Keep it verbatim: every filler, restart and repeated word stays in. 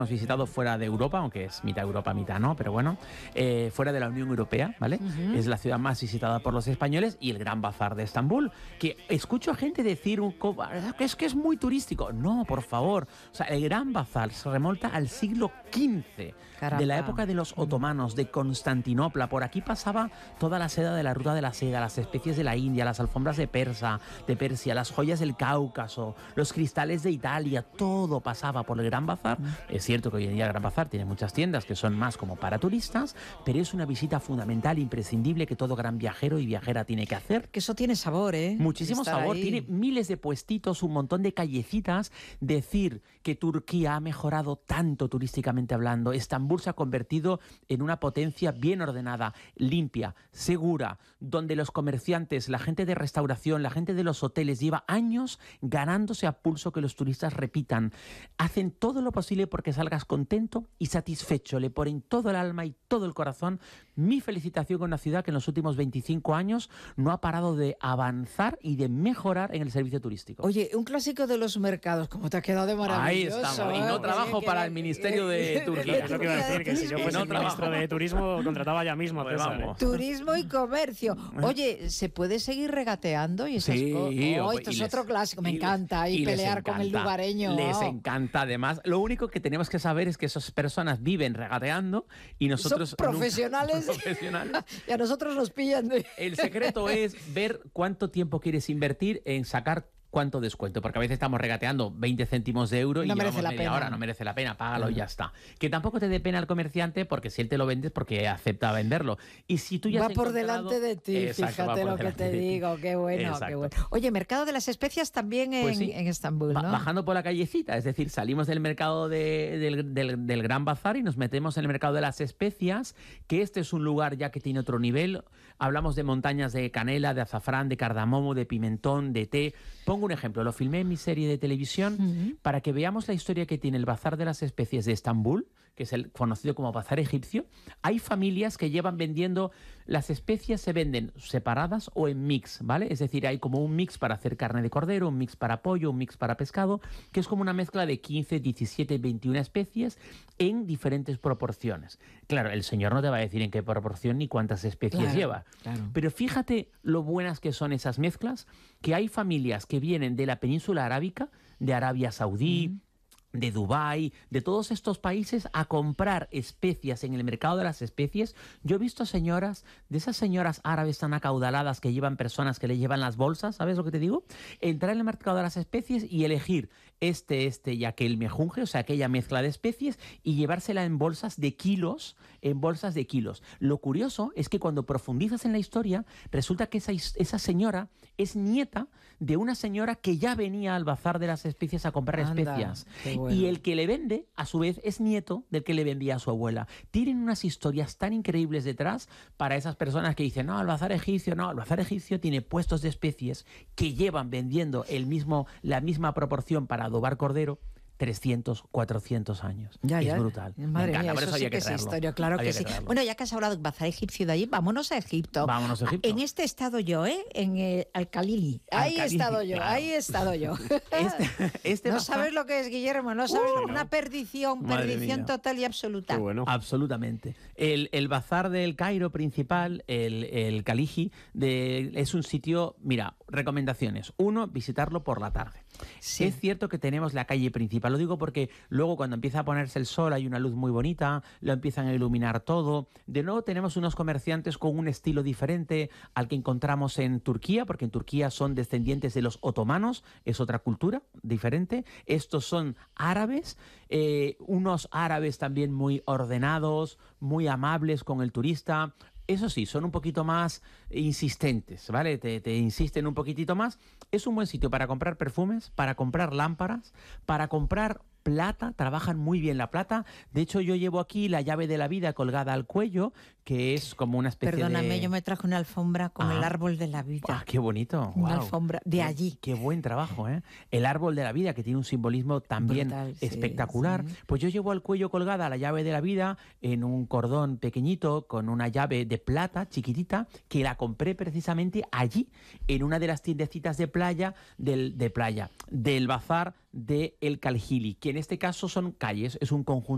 hemos visitado fuera de Europa, aunque es mitad Europa, mitad no, pero bueno, eh, fuera de la Unión Europea, ¿vale? Uh-huh. Es la ciudad más visitada por los españoles y el Gran Bazar de Estambul, que escucho a gente decir un que es que es muy turístico. No, por favor. O sea, el Gran Bazar se remonta al siglo quince, Caramba. de la época de los otomanos, de Constantinopla. Por aquí pasaba toda la seda de la ruta de la seda, las especies de la India, las alfombras de Persa, de Persia, las joyas del Cáucaso, los cristales de Italia, todo pasaba por el Gran Bazar. Uh-huh. Es cierto que hoy en día el Gran Bazar tiene muchas tiendas que son más como para turistas, pero es una visita fundamental, imprescindible, que todo gran viajero y viajera tiene que hacer. Que eso tiene sabor, ¿eh? Muchísimo sabor, ahí. Tiene miles de puestitos, un montón de callecitas. Decir que Turquía ha mejorado tanto turísticamente hablando, Estambul se ha convertido en una potencia bien ordenada, limpia, segura, donde los comerciantes, la gente de restauración, la gente de los hoteles lleva años ganándose a pulso que los turistas repitan. Hacen todo lo posible porque salgas contento y satisfecho, le ponen todo el alma y todo el corazón. Mi felicitación con una ciudad que en los últimos veinticinco años no ha parado de avanzar y de mejorar en el servicio turístico. Oye, un clásico de los mercados, como te ha quedado de maravilloso. Ahí estamos, ¿eh? Y no trabajo Oye, para el Ministerio de Turquía. Es lo que iba a decir, que si yo fuese no ministro de Turismo, contrataba ya mismo a pues César. Vamos. Turismo y comercio. Oye, ¿se puede seguir regateando? Y esas sí, cosas. Oh, esto es les, otro clásico, me y encanta. Y, y pelear encanta, con el lugareño. Les oh. encanta, además. Lo único que tenemos que saber es que esas personas viven regateando y nosotros... Son profesionales. Nunca, profesionales. Y a nosotros nos pillan de... El secreto es ver cuánto tiempo quieres invertir en sacar cuánto descuento, porque a veces estamos regateando veinte céntimos de euro y no llevamos media pena. hora, no merece la pena, págalo y ya está. Que tampoco te dé pena al comerciante, porque si él te lo vende es porque acepta venderlo. Y si tú ya va por delante de ti, exacto, fíjate lo que te digo, qué bueno, qué bueno. Oye, Mercado de las Especias también en, pues sí, en Estambul, ¿no? Bajando por la callecita, es decir, salimos del mercado de, del, del, del Gran Bazar y nos metemos en el Mercado de las Especias, que este es un lugar ya que tiene otro nivel. Hablamos de montañas de canela, de azafrán, de cardamomo, de pimentón, de té. Pongo un ejemplo, lo filmé en mi serie de televisión uh-huh. para que veamos la historia que tiene el Bazar de las Especies de Estambul, que es el conocido como Bazar egipcio. Hay familias que llevan vendiendo, las especias se venden separadas o en mix, ¿vale? Es decir, hay como un mix para hacer carne de cordero, un mix para pollo, un mix para pescado, que es como una mezcla de quince, diecisiete, veintiuna especies en diferentes proporciones. Claro, el señor no te va a decir en qué proporción ni cuántas especies claro, lleva. Claro. Pero fíjate lo buenas que son esas mezclas, que hay familias que vienen de la península arábica, de Arabia Saudí, uh-huh. de Dubái, de todos estos países a comprar especias en el mercado de las especies. Yo he visto señoras, de esas señoras árabes tan acaudaladas que llevan personas que le llevan las bolsas, ¿sabes lo que te digo? Entrar en el mercado de las especies y elegir este, este y aquel mejunje, o sea, aquella mezcla de especies y llevársela en bolsas de kilos, en bolsas de kilos. Lo curioso es que cuando profundizas en la historia, resulta que esa, esa señora es nieta de una señora que ya venía al Bazar de las Especies a comprar Anda, especias. Bueno. Y el que le vende, a su vez, es nieto del que le vendía a su abuela. Tienen unas historias tan increíbles detrás para esas personas que dicen, no, el bazar egipcio, no, el bazar egipcio tiene puestos de especies que llevan vendiendo el mismo, la misma proporción para adobar cordero trescientos, cuatrocientos años. Ya, es ya. brutal. Madre Me encanta, mía, por eso, eso había sí que que traerlo. es historia, claro Había que sí. Que bueno, ya que has hablado del bazar egipcio de allí, vámonos a Egipto. Vámonos a Egipto. En este he estado yo, ¿eh? En el Al-Khalili. Ahí he estado yo, claro. ahí he estado yo. Este, este no bazar... sabes lo que es, Guillermo, no sabes uh, lo... una perdición, Madre perdición mía. total y absoluta. Bueno. Absolutamente. El, el bazar del Cairo principal, el, el Khalili, de, es un sitio, mira, recomendaciones. Uno, visitarlo por la tarde. Sí. Es cierto que tenemos la calle principal, lo digo porque luego cuando empieza a ponerse el sol hay una luz muy bonita, lo empiezan a iluminar todo. De nuevo tenemos unos comerciantes con un estilo diferente al que encontramos en Turquía, porque en Turquía son descendientes de los otomanos, es otra cultura diferente. Estos son árabes, eh, unos árabes también muy ordenados, muy amables con el turista. Eso sí, son un poquito más insistentes, ¿vale? Te, te insisten un poquitito más. Es un buen sitio para comprar perfumes, para comprar lámparas, para comprar plata, trabajan muy bien la plata. De hecho, yo llevo aquí la llave de la vida colgada al cuello, que es como una especie Perdóname, de... Perdóname, yo me traje una alfombra con ah. el árbol de la vida. Ah, qué bonito. Una wow. alfombra de qué, allí. Qué buen trabajo, ¿eh? El árbol de la vida, que tiene un simbolismo también Brutal, espectacular. Sí, sí. Pues yo llevo al cuello colgada la llave de la vida en un cordón pequeñito con una llave de plata chiquitita que la compré precisamente allí, en una de las tiendecitas de playa del, de playa, del bazar de El Khalili, que en este caso son calles, es un conjunto